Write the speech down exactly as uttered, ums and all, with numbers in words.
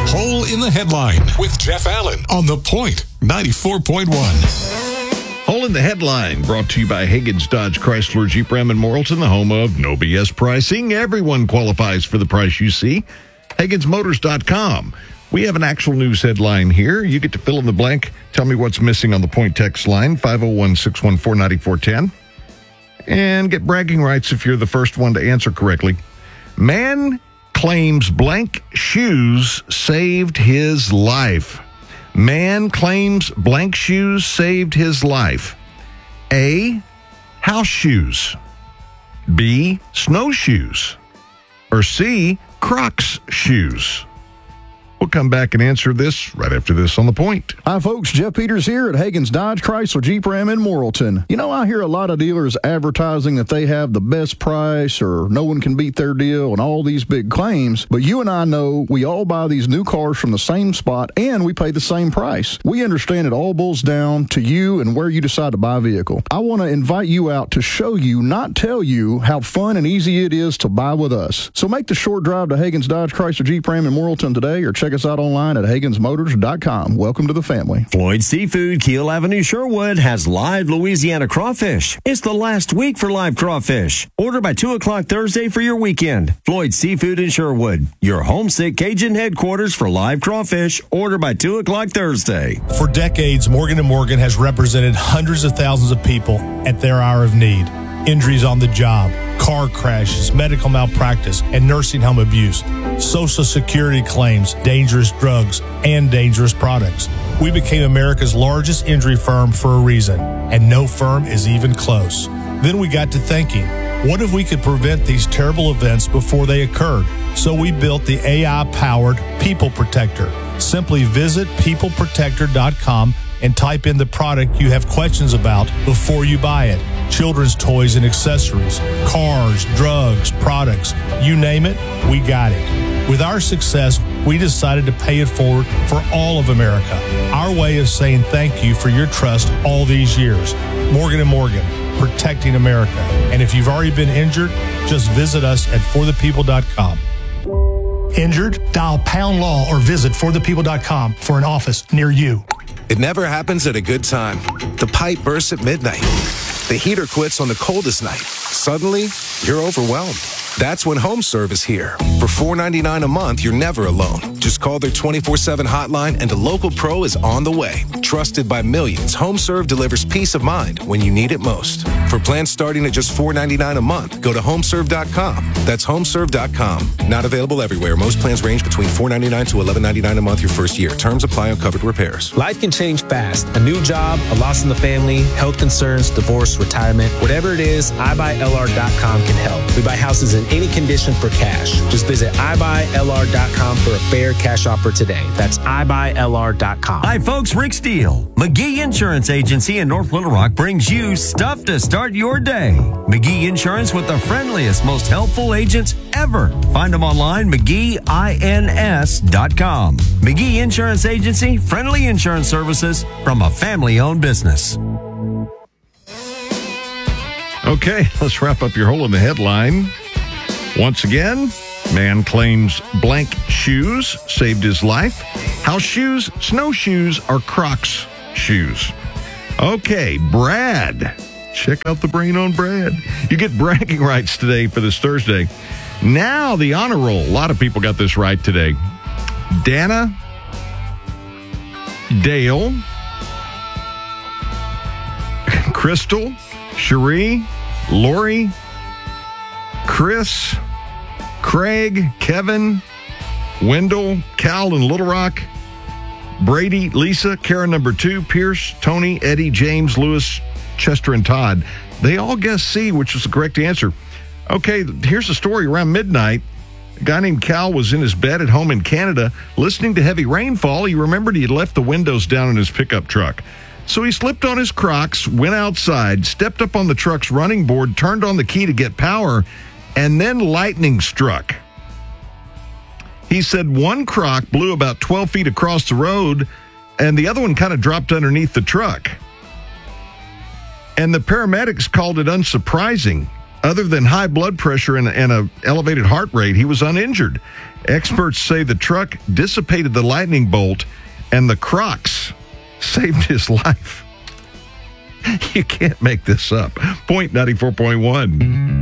Hole in the Headline with Jeff Allen on The Point ninety-four point one. Hole in the Headline brought to you by Higgins Dodge Chrysler Jeep Ram in Morrilton, the home of no B S pricing. Everyone qualifies for the price you see. Higgins Motors dot com. We have an actual news headline here. You get to fill in the blank. Tell me what's missing on the Point text line, five oh one, six one four, nine four one zero. And get bragging rights if you're the first one to answer correctly. Man claims blank shoes saved his life. Man claims blank shoes saved his life. A, house shoes. B, snowshoes. Or C, Crocs shoes. We'll come back and answer this right after this on The Point. Hi, folks. Jeff Peters here at Higgins Dodge Chrysler Jeep Ram in Morrilton. You know, I hear a lot of dealers advertising that they have the best price or no one can beat their deal and all these big claims. But you and I know we all buy these new cars from the same spot and we pay the same price. We understand it all boils down to you and where you decide to buy a vehicle. I want to invite you out to show you, not tell you, how fun and easy it is to buy with us. So make the short drive to Higgins Dodge Chrysler Jeep Ram in Morrilton today or check Check us out online at Higgins Motors dot com. Welcome to the family. Floyd Seafood, Keel Avenue, Sherwood, has live Louisiana crawfish. It's the last week for live crawfish. Order by two o'clock Thursday for your weekend. Floyd Seafood in Sherwood, your homesick Cajun headquarters for live crawfish. Order by two o'clock Thursday. For decades, Morgan and Morgan has represented hundreds of thousands of people at their hour of need. Injuries on the job, car crashes, medical malpractice, and nursing home abuse, Social Security claims, dangerous drugs, and dangerous products. We became America's largest injury firm for a reason, and no firm is even close. Then we got to thinking, what if we could prevent these terrible events before they occurred? So we built the A I-powered People Protector. Simply visit people protector dot com and type in the product you have questions about before you buy it. Children's toys and accessories, cars, drugs, products, you name it, we got it. With our success, we decided to pay it forward for all of America. Our way of saying thank you for your trust all these years. Morgan and Morgan, protecting America. And if you've already been injured, just visit us at for the people dot com. Injured? Dial pound law or visit for the people dot com for an office near you. It never happens at a good time. The pipe bursts at midnight. The heater quits on the coldest night. Suddenly, you're overwhelmed. That's when HomeServe is here. For four dollars and ninety-nine cents a month, you're never alone. Just call their twenty-four seven hotline and a local pro is on the way. Trusted by millions, HomeServe delivers peace of mind when you need it most. For plans starting at just four dollars and ninety-nine cents a month, go to homeserve dot com. That's homeserve dot com. Not available everywhere. Most plans range between four dollars and ninety-nine cents to eleven dollars and ninety-nine cents a month your first year. Terms apply on covered repairs. Life can change fast. A new job, a loss in the family, health concerns, divorce, retirement. Whatever it is, i buy L R dot com can help. We buy houses in any condition for cash. Just visit i buy L R dot com for a fair cash offer today. That's i buy L R dot com. Hi, folks. Rick Steele. McGee Insurance Agency in North Little Rock brings you stuff to start your day. McGee Insurance with the friendliest, most helpful agents ever. Find them online, McGee Ins dot com. McGee Insurance Agency, friendly insurance services from a family-owned business. Okay, let's wrap up your hole in the headline. Once again, man claims blank shoes saved his life. House shoes, snowshoes, or Crocs shoes. Okay, Brad. Check out the brain on Brad. You get bragging rights today for this Thursday. Now the honor roll. A lot of people got this right today. Dana, Dale, Crystal, Cherie, Lori, Chris, Craig, Kevin, Wendell, Cal in Little Rock, Brady, Lisa, Karen number two, Pierce, Tony, Eddie, James, Lewis, Chester, and Todd. They all guessed C, which was the correct answer. Okay, here's the story. Around midnight, a guy named Cal was in his bed at home in Canada listening to heavy rainfall. He remembered he had left the windows down in his pickup truck. So he slipped on his Crocs, went outside, stepped up on the truck's running board, turned on the key to get power, and then lightning struck. He said one Croc blew about twelve feet across the road, and the other one kind of dropped underneath the truck. And the paramedics called it unsurprising. Other than high blood pressure and, and a elevated heart rate, he was uninjured. Experts say the truck dissipated the lightning bolt and the Crocs saved his life. You can't make this up. Point ninety-four point one.